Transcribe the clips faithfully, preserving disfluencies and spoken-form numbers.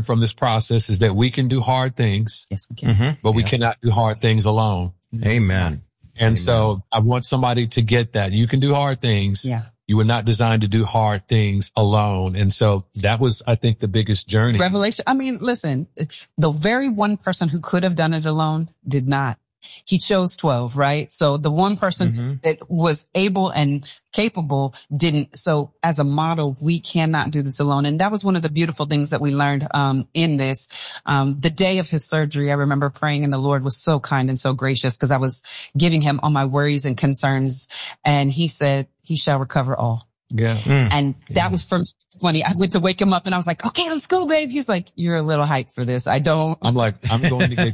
from this process is that we can do hard things. Yes, we can. Mm-hmm. But we yeah. cannot do hard things alone. Amen. And Amen. so I want somebody to get that. You can do hard things. Yeah. You were not designed to do hard things alone. And so that was, I think, the biggest journey. Revelation. I mean, listen, the very one person who could have done it alone did not. He chose twelve, right? So the one person mm-hmm. that was able and capable didn't. So as a model, we cannot do this alone. And that was one of the beautiful things that we learned um in this. Um the day of his surgery, I remember praying, and the Lord was so kind and so gracious, because I was giving him all my worries and concerns. And he said, he shall recover all. Yeah. Mm. And that yeah. was for me funny. I went to wake him up and I was like, okay, let's go, babe. He's like, you're a little hyped for this. I don't. I'm like, I'm going to get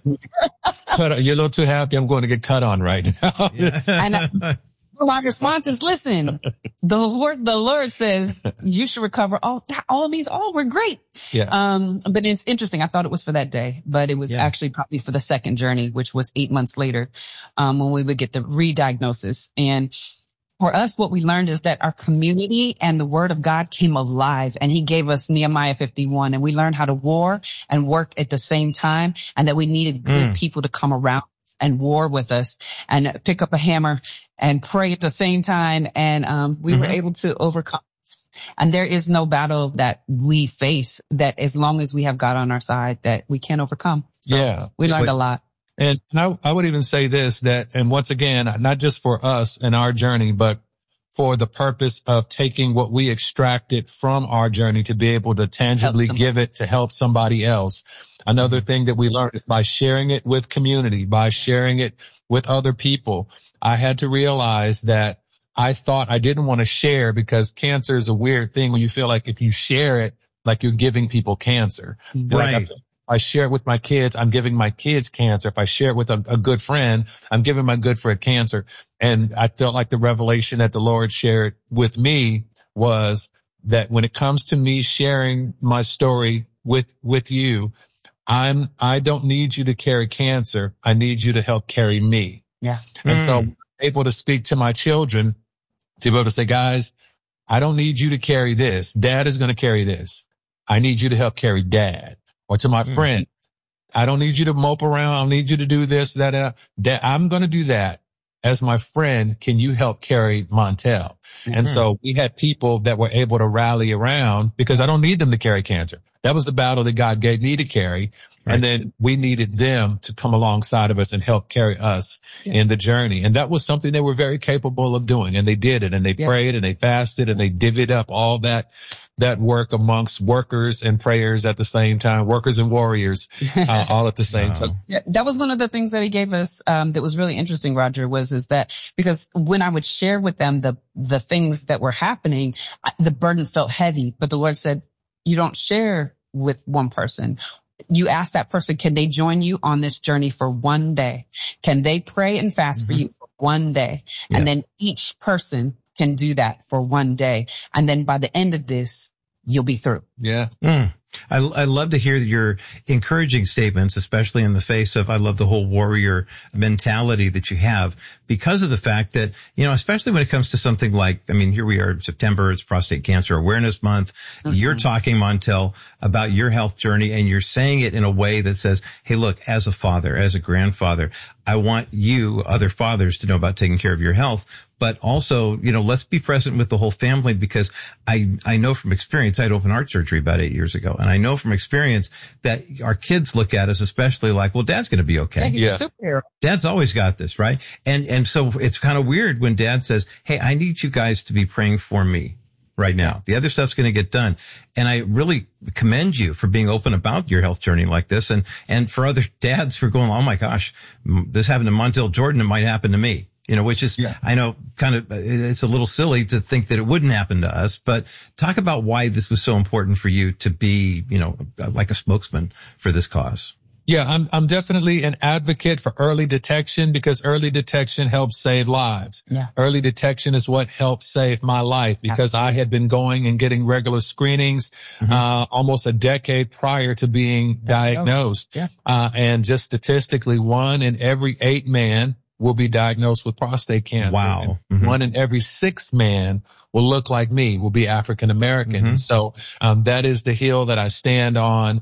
cut on. You're a little too happy. I'm going to get cut on right now. Yeah. And I, my response is, listen, the Lord, the Lord says you should recover all. That all means all. We're great. Yeah. Um, but it's interesting. I thought it was for that day, but it was yeah. actually probably for the second journey, which was eight months later, um, when we would get the re-diagnosis. And for us, what we learned is that our community and the word of God came alive, and he gave us Nehemiah fifty-one, and we learned how to war and work at the same time, and that we needed good mm. people to come around and war with us and pick up a hammer and pray at the same time. And um we mm-hmm. were able to overcome. And there is no battle that we face that, as long as we have God on our side, that we can't overcome. So yeah. we learned but- a lot. And, and I, I would even say this, that, and once again, not just for us and our journey, but for the purpose of taking what we extracted from our journey to be able to tangibly give it to help somebody else. Another thing that we learned is by sharing it with community, by sharing it with other people. I had to realize that I thought I didn't want to share, because cancer is a weird thing when you feel like if you share it, like you're giving people cancer. Right. Like I share it with my kids, I'm giving my kids cancer. If I share it with a, a good friend, I'm giving my good friend cancer. And I felt like the revelation that the Lord shared with me was that when it comes to me sharing my story with, with you, I'm, I don't need you to carry cancer. I need you to help carry me. Yeah. And mm. so I'm able to speak to my children to be able to say, guys, I don't need you to carry this. Dad is going to carry this. I need you to help carry dad. Or to my mm. friend, I don't need you to mope around. I don't need you to do this, that, that. Dad, I'm going to do that. As my friend, can you help carry Montel? Mm-hmm. And so we had people that were able to rally around, because I don't need them to carry cancer. That was the battle that God gave me to carry. Right. And then we needed them to come alongside of us and help carry us yeah. in the journey. And that was something they were very capable of doing. And they did it, and they yeah. prayed and they fasted and they divvied up all that, that work amongst workers and prayers at the same time, workers and warriors, uh, all at the same wow. time. Yeah, that was one of the things that he gave us, um, that was really interesting, Roger, was, is that because when I would share with them the, the things that were happening, the burden felt heavy, but the Lord said, you don't share with one person. You ask that person, can they join you on this journey for one day? Can they pray and fast mm-hmm. for you for one day? Yeah. And then each person can do that for one day. And then by the end of this, you'll be through. Yeah. Mm. I, I love to hear your encouraging statements, especially in the face of, I love the whole warrior mentality that you have, because of the fact that, you know, especially when it comes to something like, I mean, here we are in September, it's Prostate Cancer Awareness Month. Mm-hmm. You're talking, Montel, about your health journey, and you're saying it in a way that says, hey, look, as a father, as a grandfather, I want you, other fathers, to know about taking care of your health. But also, you know, let's be present with the whole family, because I, I know from experience, I had open heart surgery about eight years ago. And I know from experience that our kids look at us, especially like, well, dad's going to be okay. Yeah, he's yeah. a superhero. Dad's always got this, right? And, and so it's kind of weird when dad says, hey, I need you guys to be praying for me right now. The other stuff's going to get done. And I really commend you for being open about your health journey like this. And, and for other dads for going, oh my gosh, this happened to Montel Jordan. It might happen to me. You know, which is, yeah. I know, kind of, it's a little silly to think that it wouldn't happen to us, but talk about why this was so important for you to be, you know, like a spokesman for this cause. Yeah, I'm, I'm definitely an advocate for early detection, because early detection helps save lives. Yeah. Early detection is what helped save my life, because Absolutely. I had been going and getting regular screenings, mm-hmm. uh, almost a decade prior to being diagnosed. Yeah. Uh, and just statistically, one in every eight men will be diagnosed with prostate cancer. Wow. Mm-hmm. One in every six man will look like me, will be African American. Mm-hmm. And so, um, that is the hill that I stand on.